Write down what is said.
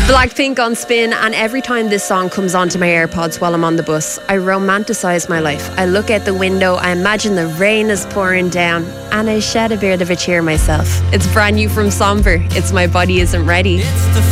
Blackpink on Spin, and every time this song comes onto my AirPods while I'm on the bus, I romanticise my life. I look out the window, I imagine the rain is pouring down, and I shed a bit of a tear myself. It's brand new from Somber. It's My Body Isn't Ready. It's the